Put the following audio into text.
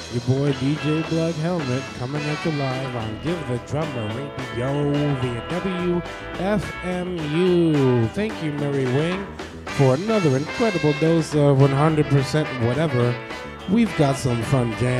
Your boy DJ Black Helmet coming at you live on Give the Drummer Radio via WFMU. Thank you, Mary Wing, for another incredible dose of 100% whatever. We've got some fun jams.